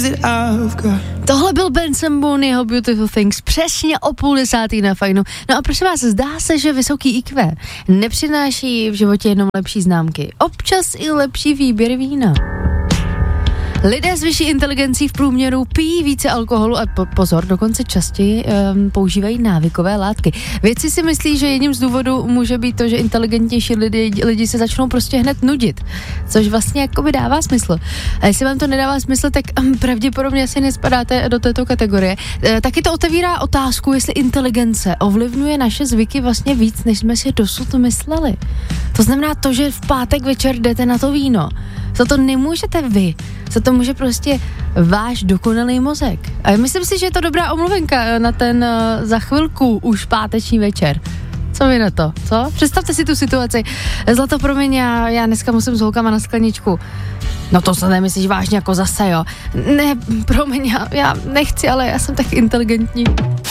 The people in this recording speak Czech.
Tohle byl Ben Sambon, jeho Beautiful Things, přesně o 9:30 na Fajnu. No a prosím vás, zdá se, že vysoký IQ nepřináší v životě jenom lepší známky, občas i lepší výběr vína. Lidé s vyšší inteligencí v průměru pijí více alkoholu a pozor, dokonce častěji používají návykové látky. Vědci si myslí, že jedním z důvodů může být to, že inteligentnější lidi se začnou prostě hned nudit, což vlastně jakoby dává smysl. A jestli vám to nedává smysl, tak pravděpodobně asi nespadáte do této kategorie. Taky to otevírá otázku, jestli inteligence ovlivňuje naše zvyky vlastně víc, než jsme si dosud mysleli. To znamená to, že v pátek večer jdete na to víno. Za to nemůžete vy, za to může prostě váš dokonalý mozek. A myslím si, že je to dobrá omluvenka na ten za chvilku už páteční večer. Co vy na to, co? Představte si tu situaci. Zlato, promiň, já dneska musím s holkama na skleničku. No to se nemyslíš vážně jako zase, jo? Ne, promiň, já nechci, ale já jsem tak inteligentní.